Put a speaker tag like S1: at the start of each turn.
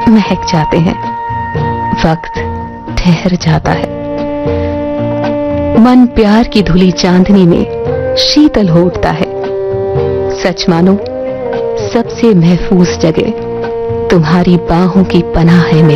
S1: महक जाते हैं, वक्त ठहर जाता है। मन प्यार की धुली चांदनी में शीतल हो उठता है। सच मानो, सबसे महफूज जगह तुम्हारी बाहों की पनाह है मेरी।